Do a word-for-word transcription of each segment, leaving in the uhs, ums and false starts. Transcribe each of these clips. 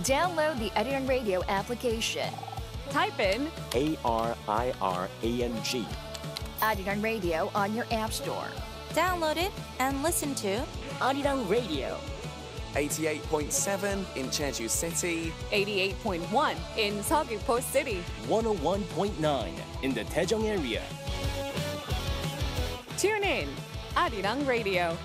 Download the Arirang Radio application. Type in A R I R A N G. Arirang Radio on your app store. Download it and listen to Arirang Radio. eighty-eight point seven in Jeju City. eighty-eight point one in Seogwipo City. one oh one point nine in the Daejeong area. Tune in, Arirang Radio.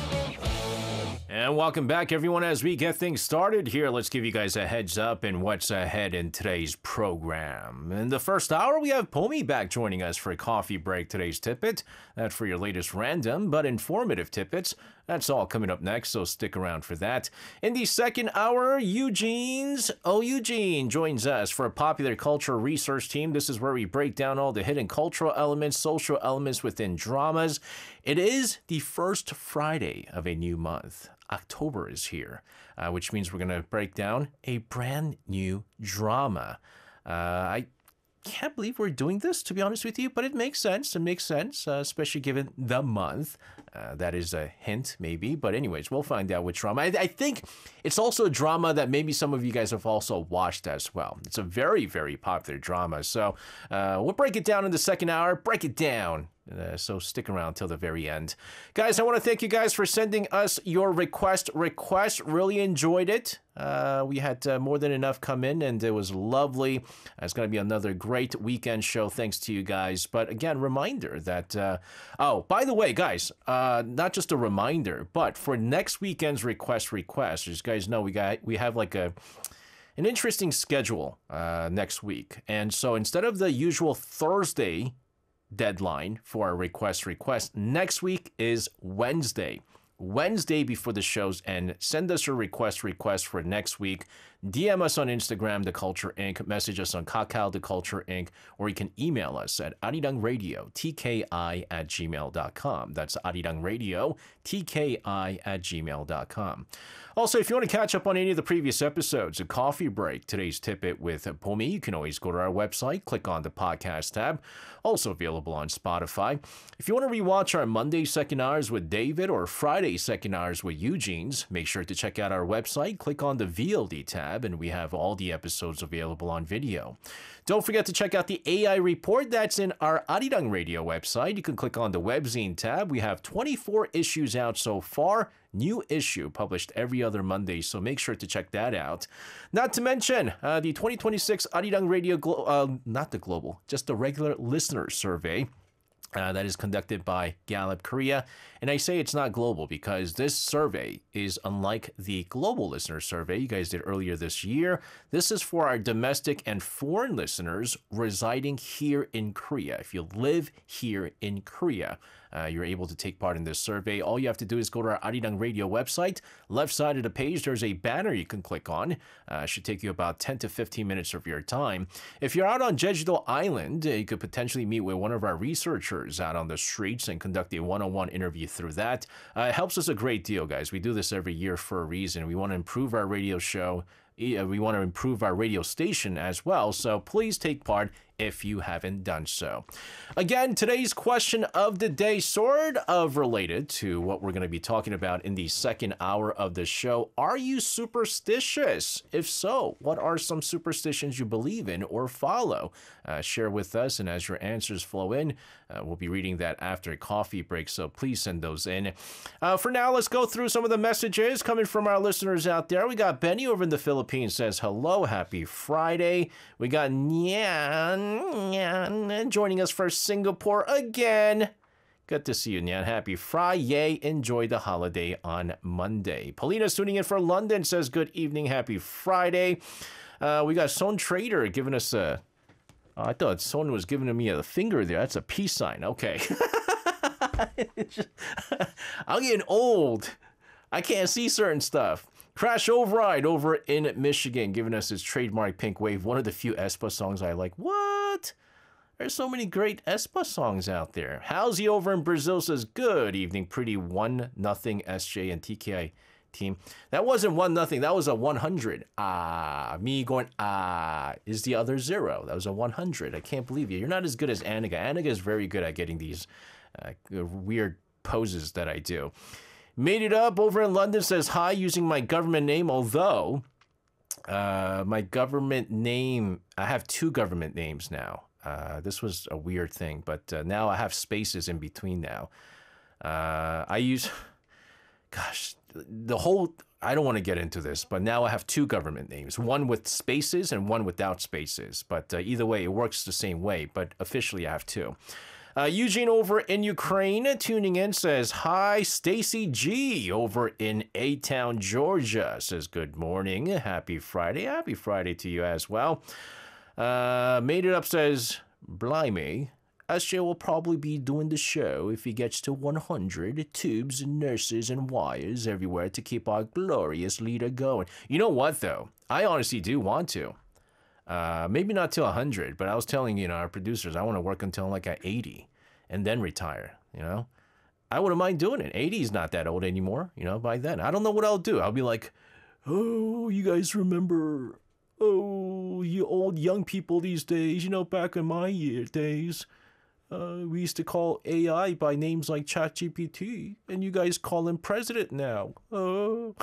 And welcome back, everyone. As we get things started here, let's give you guys a heads up in what's ahead in today's program. In the first hour, we have Pomi back joining us for a coffee break. Today's tidbit, that's for your latest random but informative tidbits. That's all coming up next, so stick around for that. In the second hour, Eugene's Oh Eugene joins us for a popular culture research team. This is where we break down all the hidden cultural elements, social elements within dramas. It is the first Friday of a new month. October is here, uh, which means we're going to break down a brand new drama. Uh, I can't believe we're doing this, to be honest with you, but it makes sense. It makes sense, uh, especially given the month. Uh, that is a hint, maybe. But anyways, we'll find out which drama. I, I think it's also a drama that maybe some of you guys have also watched as well. It's a very, very popular drama. So uh, we'll break it down in the second hour. Break it down. Uh, so stick around till the very end. Guys, I want to thank you guys for sending us your request request. Really enjoyed it. Uh, we had uh, more than enough come in, and it was lovely. It's going to be another great weekend show thanks to you guys. But again, reminder that, uh, oh, by the way, guys, uh, not just a reminder, but for next weekend's request request, as you guys know, we got we have like a an interesting schedule uh, next week. And so instead of the usual Thursday deadline for our request request, next week is Wednesday. Wednesday before the shows end. Send us your request request for next week. D M us on Instagram, The Culture Incorporated. Message us on Kakao, The Culture Incorporated. Or you can email us at arirangradio, T K I at gmail dot com. That's arirangradio, T K I at gmail dot com. Also, if you want to catch up on any of the previous episodes, a coffee break, today's tidbit with Pomi, you can always go to our website, click on the podcast tab. Also available on Spotify. If you want to rewatch our Monday second hours with David or Friday second hours with Eugene's, make sure to check out our website, click on the V O D tab, and we have all the episodes available on video. Don't forget to check out the A I report that's in our Arirang Radio website. You can click on the webzine tab. We have twenty-four issues out so far. New issue published every other Monday, so make sure to check that out. Not to mention uh, the twenty twenty-six Arirang Radio, Glo- uh, not the global, just the regular listener survey. Uh, that is conducted by Gallup Korea. And I say it's not global because this survey is unlike the global listener survey you guys did earlier this year. This is for our domestic and foreign listeners residing here in Korea. If you live here in Korea, Uh, you're able to take part in this survey. All you have to do is go to our Arirang Radio website. Left side of the page, there's a banner you can click on. Uh, should take you about ten to fifteen minutes of your time. If you're out on Jeju-do Island, uh, you could potentially meet with one of our researchers out on the streets and conduct a one-on-one interview through that. Uh, it helps us a great deal, guys. We do this every year for a reason. We want to improve our radio show. We want to improve our radio station as well. So please take part if you haven't done so. Again, today's question of the day sort of related to what we're going to be talking about in the second hour of the show. Are you superstitious? If so, what are some superstitions you believe in or follow? Uh, share with us, and as your answers flow in, uh, we'll be reading that after a coffee break, so please send those in. Uh, for now, let's go through some of the messages coming from our listeners out there. We got Benny over in the Philippines says, hello, happy Friday. We got Nyan Nyan joining us for Singapore again. Good to see you, Nyan. Happy Friday. Enjoy the holiday on Monday. Paulina's tuning in for London, says good evening, happy Friday. Uh, we got Son Trader giving us a... Oh, I thought Son was giving me a finger there. That's a peace sign. Okay. I'm getting old. I can't see certain stuff. Crash Override over in Michigan, giving us his trademark Pink Wave, one of the few aespa songs I like. What? There's so many great aespa songs out there. Halsey over in Brazil says, good evening, pretty one nothing S J and T K I team. That wasn't one nothing. That was a one hundred. Ah, me going, ah, is the other zero. That was a one hundred. I can't believe you. You're not as good as Anaga. Anaga is very good at getting these uh, weird poses that I do. Made it up over in London says hi using my government name, although Uh, my government name, I have two government names now. Uh, this was a weird thing, but uh, now I have spaces in between now. Uh, I use, gosh, the whole, I don't want to get into this, but now I have two government names, one with spaces and one without spaces. But uh, either way, it works the same way, but officially I have two. Uh, Eugene over in Ukraine tuning in says, hi, Stacy G over in A-Town, Georgia. Says, good morning. Happy Friday. Happy Friday to you as well. Uh, Made It Up says, blimey, S J will probably be doing the show if he gets to one hundred tubes and nurses and wires everywhere to keep our glorious leader going. You know what, though? I honestly do want to. Uh, maybe not to one hundred, but I was telling, you know, our producers, I want to work until like at eighty and then retire, you know? I wouldn't mind doing it. eighty is not that old anymore, you know, by then. I don't know what I'll do. I'll be like, oh, you guys remember, oh, you old young people these days, you know, back in my year days, uh, we used to call A I by names like ChatGPT, and you guys call him president now. Oh.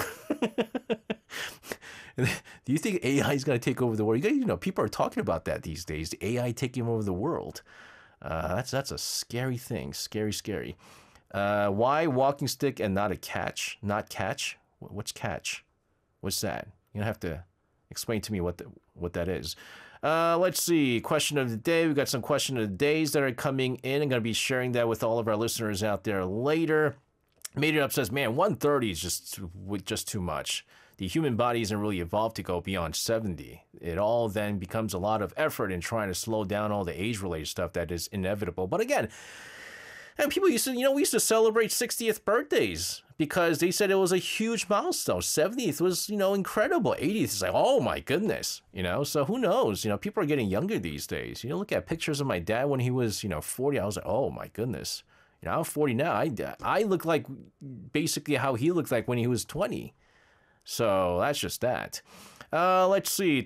Do you think A I is going to take over the world? You guys, you know, people are talking about that these days. The A I taking over the world. Uh, that's that's a scary thing. Scary, scary. Uh, why walking stick and not a catch? Not catch? What's catch? What's that? You don't have to explain to me what the, what that is. Uh, let's see. Question of the day. We've got some question of the days that are coming in. I'm going to be sharing that with all of our listeners out there later. Made It Up says, man, one thirty is just just too much. The human body isn't really evolved to go beyond seventy. It all then becomes a lot of effort in trying to slow down all the age-related stuff that is inevitable. But again, and people used to, you know, we used to celebrate sixtieth birthdays because they said it was a huge milestone. seventieth was, you know, incredible. eightieth is like, oh my goodness, you know. So who knows? You know, people are getting younger these days. You know, look at pictures of my dad when he was, you know, forty. I was like, oh my goodness. You know, I'm forty now. I, I look like basically how he looked like when he was twenty. So that's just that. Uh, let's see.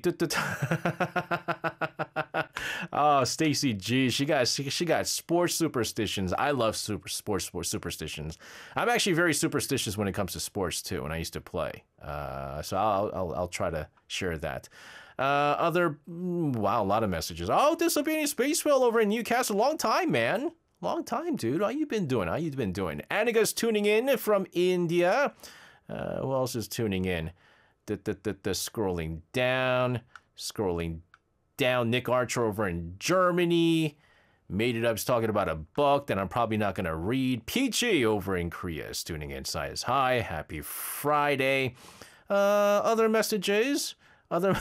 Oh, Stacy G, she got she, she got sports superstitions. I love super sports sports superstitions. I'm actually very superstitious when it comes to sports too. When I used to play, uh, so I'll, I'll I'll try to share that. Uh, other wow, a lot of messages. Oh, Disobedient Space Whale over in Newcastle. Long time, man. Long time, dude. How you been doing? How you been doing? Anika's tuning in from India. Uh, who else is tuning in? The, the, the, the scrolling down, scrolling down. Nick Archer over in Germany. Made It Up's talking about a book that I'm probably not going to read. Peachy over in Korea is tuning in. Says hi. Happy Friday. Uh, other messages? Other...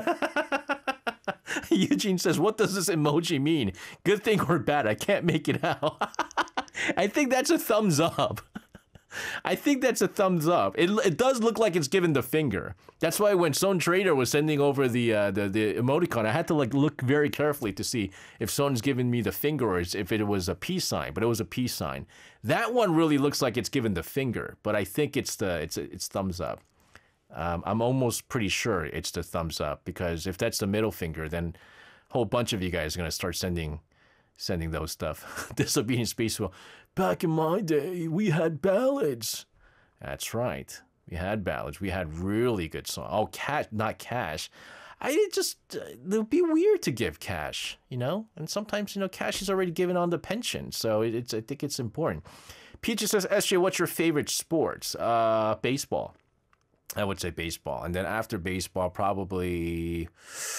Eugene says, what does this emoji mean? Good thing or bad? I can't make it out. I think that's a thumbs up. I think that's a thumbs up. It, it does look like it's given the finger. That's why when Son Trader was sending over the, uh, the the emoticon, I had to like look very carefully to see if Son's giving me the finger or if it was a peace sign. But it was a peace sign. That one really looks like it's given the finger, but I think it's the it's it's thumbs up. Um, I'm almost pretty sure it's the thumbs up because if that's the middle finger, then a whole bunch of you guys are gonna start sending sending those stuff. Disobedient Space Whale. Back in my day, we had ballads. That's right. We had ballads. We had really good songs. Oh, cash, not cash. I it just, uh, it would be weird to give cash, you know? And sometimes, you know, cash is already given on the pension. So it, it's, I think it's important. Peaches says, S J, what's your favorite sports? Uh, baseball. I would say baseball. And then after baseball, probably,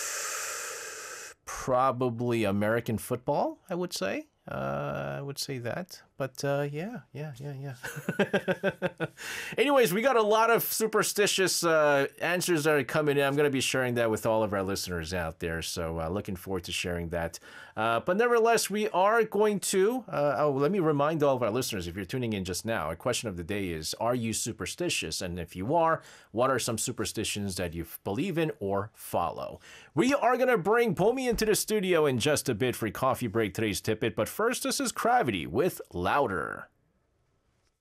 probably American football, I would say. Uh, I would say that, but uh, yeah, yeah, yeah, yeah. Anyways, we got a lot of superstitious uh, answers that are coming in. I'm going to be sharing that with all of our listeners out there, so uh, looking forward to sharing that. Uh, but nevertheless, we are going to, uh, oh, let me remind all of our listeners, if you're tuning in just now, a question of the day is, are you superstitious? And if you are, what are some superstitions that you believe in or follow? We are going to bring Pomi into the studio in just a bit for a coffee break, today's Tip It, but first, this is Gravity with Louder.